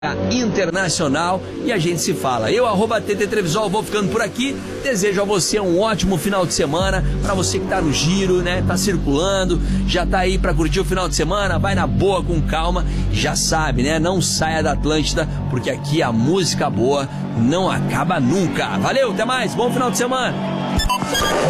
internacional e a gente se fala. Eu, @TT Trevisol, vou ficando por aqui. Desejo a você um ótimo final de semana. Pra você que tá no giro, né? Tá circulando, já tá aí pra curtir o final de semana. Vai na boa, com calma. Já sabe, né? Não saia da Atlântida, porque aqui a música boa não acaba nunca. Valeu, até mais. Bom final de semana.